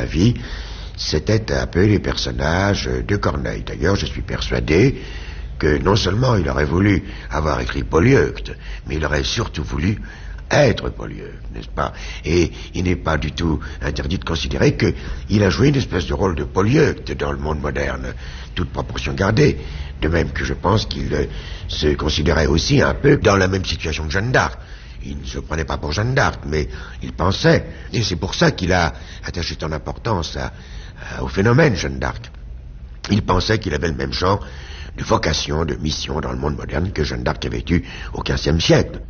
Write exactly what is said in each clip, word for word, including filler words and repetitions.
vie, c'était un peu les personnages de Corneille. D'ailleurs, je suis persuadé que non seulement il aurait voulu avoir écrit Polyeucte, mais il aurait surtout voulu être Polyeucte, n'est-ce pas? Et il n'est pas du tout interdit de considérer qu'il a joué une espèce de rôle de Polyeucte dans le monde moderne, toute proportion gardée. De même que je pense qu'il euh, se considérait aussi un peu dans la même situation que Jeanne d'Arc. Il ne se prenait pas pour Jeanne d'Arc, mais il pensait. Et c'est pour ça qu'il a attaché tant d'importance à, à, au phénomène Jeanne d'Arc. Il pensait qu'il avait le même genre de vocation, de mission dans le monde moderne que Jeanne d'Arc avait eu au quinzième siècle.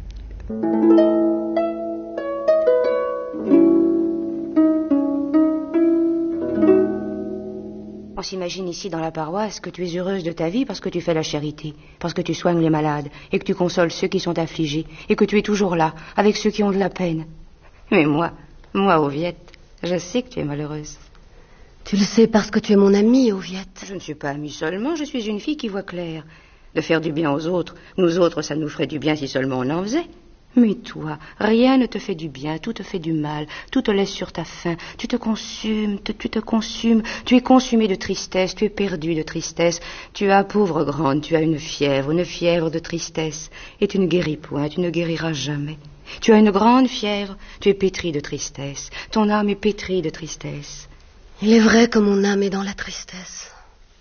On s'imagine ici dans la paroisse que tu es heureuse de ta vie parce que tu fais la charité, parce que tu soignes les malades et que tu consoles ceux qui sont affligés et que tu es toujours là avec ceux qui ont de la peine. Mais moi, moi, Oviette, je sais que tu es malheureuse. Tu le sais parce que tu es mon amie, Oviette. Je ne suis pas amie seulement, je suis une fille qui voit clair. De faire du bien aux autres, nous autres, ça nous ferait du bien si seulement on en faisait. Mais toi, rien ne te fait du bien, tout te fait du mal, tout te laisse sur ta faim, tu te consumes, te, tu te consumes, tu es consumé de tristesse, tu es perdu de tristesse, tu as, pauvre grande, tu as une fièvre, une fièvre de tristesse, et tu ne guéris point, tu ne guériras jamais. Tu as une grande fièvre, tu es pétri de tristesse, ton âme est pétrie de tristesse. Il est vrai que mon âme est dans la tristesse.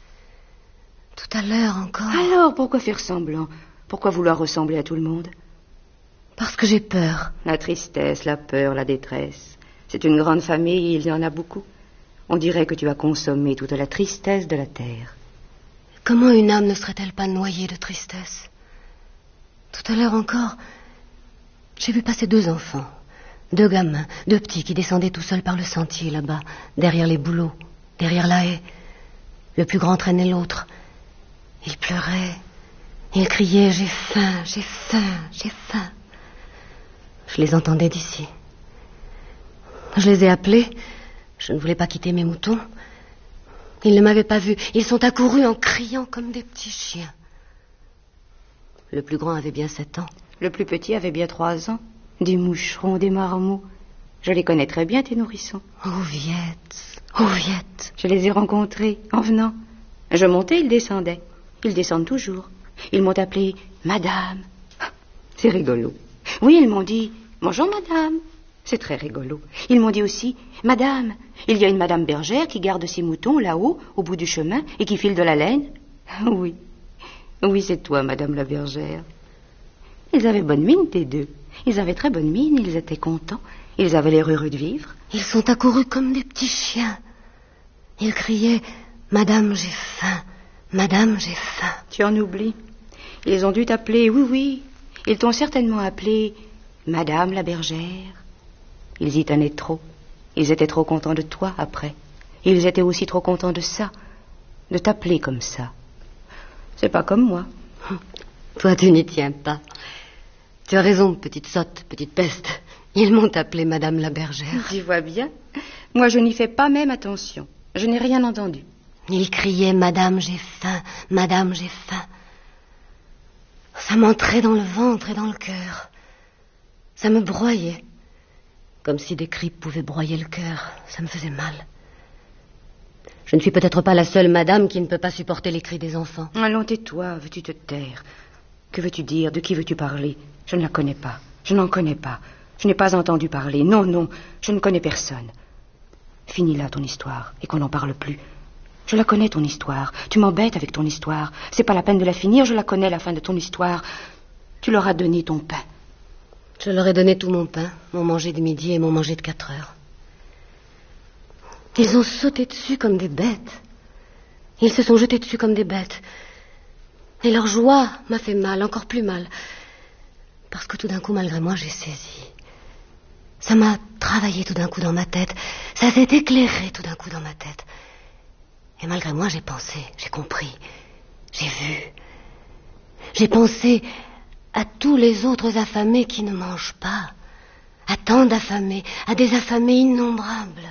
Tout à l'heure encore. Alors, pourquoi faire semblant? Pourquoi vouloir ressembler à tout le monde? Parce que j'ai peur. La tristesse, la peur, la détresse. C'est une grande famille, il y en a beaucoup. On dirait que tu as consommé toute la tristesse de la terre. Comment une âme ne serait-elle pas noyée de tristesse? Tout à l'heure encore, j'ai vu passer deux enfants, deux gamins, deux petits qui descendaient tout seuls par le sentier là-bas, derrière les bouleaux, derrière la haie. Le plus grand traînait l'autre. Il pleurait, il criait « J'ai faim, j'ai faim, j'ai faim ». Je les entendais d'ici. Je les ai appelés. Je ne voulais pas quitter mes moutons. Ils ne m'avaient pas vu. Ils sont accourus en criant comme des petits chiens. Le plus grand avait bien sept ans. Le plus petit avait bien trois ans. Des moucherons, des marmots. Je les connais très bien, tes nourrissons. Oviette, Oviette. Je les ai rencontrés en venant. Je montais, ils descendaient. Ils descendent toujours. Ils m'ont appelé Madame. C'est rigolo. Oui, ils m'ont dit « Bonjour, madame ». C'est très rigolo. Ils m'ont dit aussi « Madame, il y a une madame bergère qui garde ses moutons là-haut, au bout du chemin, et qui file de la laine. » Oui, oui, c'est toi, madame la bergère. Ils avaient bonne mine, tes deux. Ils avaient très bonne mine, ils étaient contents. Ils avaient l'air heureux de vivre. Ils sont accourus comme des petits chiens. Ils criaient « Madame, j'ai faim, madame, j'ai faim ». Tu en oublies. Ils ont dû t'appeler, oui, oui. Ils t'ont certainement appelé Madame la bergère. Ils y tenaient trop. Ils étaient trop contents de toi après. Ils étaient aussi trop contents de ça, de t'appeler comme ça. C'est pas comme moi. Toi, tu n'y tiens pas. Tu as raison, petite sotte, petite peste. Ils m'ont appelée Madame la bergère. Tu vois bien. Moi, je n'y fais pas même attention. Je n'ai rien entendu. Ils criaient Madame, j'ai faim, Madame, j'ai faim. Ça m'entrait dans le ventre et dans le cœur. Ça me broyait. Comme si des cris pouvaient broyer le cœur. Ça me faisait mal. Je ne suis peut-être pas la seule madame qui ne peut pas supporter les cris des enfants. Allons, tais-toi, veux-tu te taire? Que veux-tu dire? De qui veux-tu parler? Je ne la connais pas. Je n'en connais pas. Je n'ai pas entendu parler. Non, non, je ne connais personne. Finis là ton histoire et qu'on n'en parle plus. Je la connais, ton histoire. Tu m'embêtes avec ton histoire. C'est pas la peine de la finir, je la connais, la fin de ton histoire. Tu leur as donné ton pain. Je leur ai donné tout mon pain, mon manger de midi et mon manger de quatre heures. Ils ont sauté dessus comme des bêtes. Ils se sont jetés dessus comme des bêtes. Et leur joie m'a fait mal, encore plus mal. Parce que tout d'un coup, malgré moi, j'ai saisi. Ça m'a travaillé tout d'un coup dans ma tête. Ça s'est éclairé tout d'un coup dans ma tête. Et malgré moi, j'ai pensé, j'ai compris, j'ai vu. J'ai pensé à tous les autres affamés qui ne mangent pas, à tant d'affamés, à des affamés innombrables.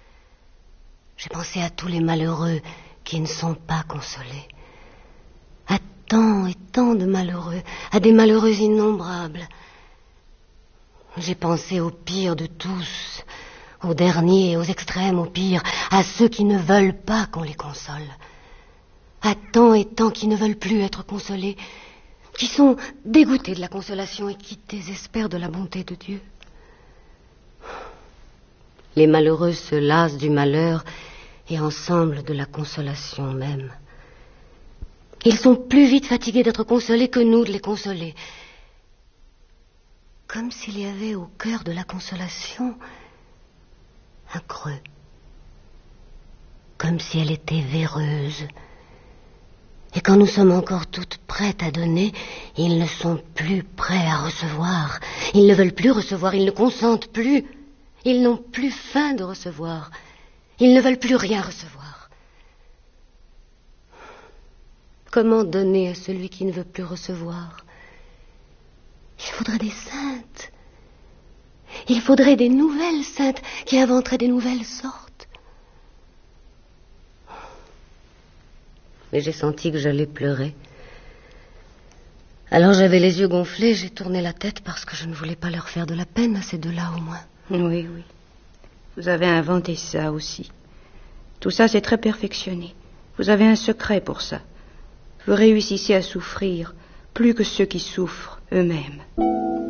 J'ai pensé à tous les malheureux qui ne sont pas consolés, à tant et tant de malheureux, à des malheureux innombrables. J'ai pensé au pire de tous, aux derniers, aux extrêmes, au pire, à ceux qui ne veulent pas qu'on les console, à tant et tant qui ne veulent plus être consolés, qui sont dégoûtés de la consolation et qui désespèrent de la bonté de Dieu. Les malheureux se lassent du malheur et ensemble de la consolation même. Ils sont plus vite fatigués d'être consolés que nous de les consoler. Comme s'il y avait au cœur de la consolation un creux. Comme si elle était véreuse. Et quand nous sommes encore toutes prêtes à donner, ils ne sont plus prêts à recevoir. Ils ne veulent plus recevoir, ils ne consentent plus. Ils n'ont plus faim de recevoir. Ils ne veulent plus rien recevoir. Comment donner à celui qui ne veut plus recevoir? Il faudrait des saintes. Il faudrait des nouvelles saintes qui inventeraient des nouvelles sortes. Mais j'ai senti que j'allais pleurer. Alors j'avais les yeux gonflés, j'ai tourné la tête parce que je ne voulais pas leur faire de la peine à ces deux-là au moins. Oui, oui. Vous avez inventé ça aussi. Tout ça, c'est très perfectionné. Vous avez un secret pour ça. Vous réussissez à souffrir plus que ceux qui souffrent eux-mêmes.